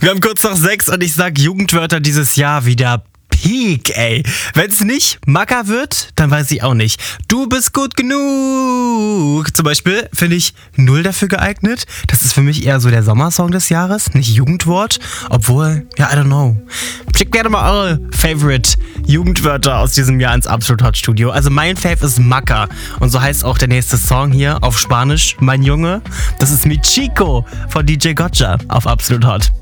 Wir haben kurz nach 6 und ich sag Jugendwörter dieses Jahr wieder Peak, ey. Wenn's nicht Macker wird, dann weiß ich auch nicht. Du bist gut genug. Zum Beispiel finde ich null dafür geeignet. Das ist für mich eher so der Sommersong des Jahres, nicht Jugendwort. Obwohl, ja, I don't know. Schickt gerne mal eure Favorite Jugendwörter aus diesem Jahr ins Absolut Hot Studio. Also mein Fave ist Macker. Und so heißt auch der nächste Song hier auf Spanisch, mein Junge. Das ist Mi Chico von DJ Gotcha auf Absolut Hot.